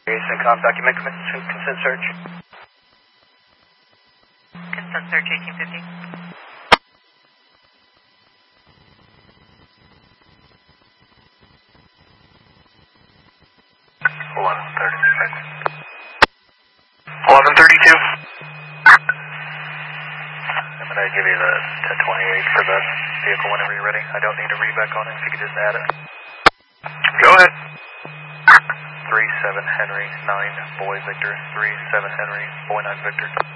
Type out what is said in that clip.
CENTCOM, document consent search. Consent search 1850. I'm going to give you the 1028 for the vehicle whenever you're ready. I don't need a readback on it, if you could just add it. Go ahead. 37 Henry, 9 Boy Victor, 37 Henry, Boy 9 Victor.